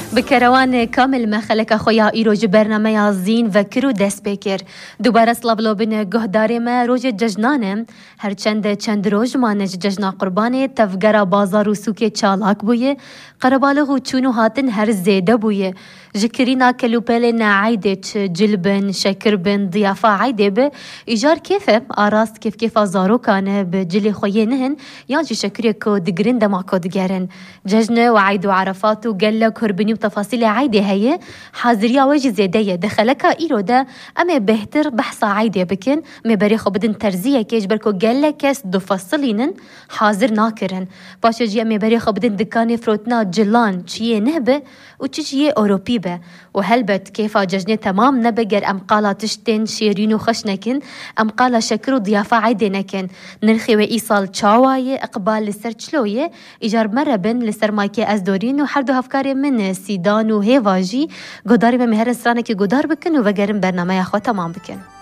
بكروان كامل ما خلك خويا إيرو برنامه زین و کرو دست بکر دوباره سلابلو بین گهداری ما روز ججنانه هر چند روز مانج ججنا قربانه تفگرا بازار و سوک چالاک بویه قربالغ و چونو هاتن هر زیده بویه جکرینا کلوپل نعیده جلبن شکربن ضیافه عیده به ایجار کیفه آراست کیف زارو کانه به جلی خویه نهن یا جی شکریه که دگرین دما که دگرن ججنه و عید و عرفات و گله کربنی و تفاصیل عیده هیه حاضریا وجه زیده دخلکا ایرو ده اما بهتر بحثا عیده بکن مبری خو بدن ترزیه که اجبرکو گله کس دو فصلینن حاضر ناکرن باشه جی مبری خو بدن دکان فروتنا جلان چیه نهبه و چیه اوروپی به و هلبت کیفا ججنه تمام نبگر ام قالا تشتن شیرین و خشنکن ام قالا شکر و ضیافه عیده نکن نرخی و ایصال چاوایه اقبال لسر چلویه ایجار مربن لسر مایکه از دورین و هر دو هفکار من سیدان و هیواجی گداری به مهر سرانه که گدار بکن و وگرم برنامه خوا تمام بکن